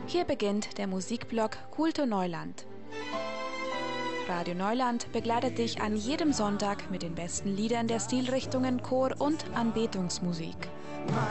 Hier beginnt der Musikblog Kultur Neuland. Radio Neuland begleitet dich an jedem Sonntag mit den besten Liedern der Stilrichtungen Chor- und Anbetungsmusik.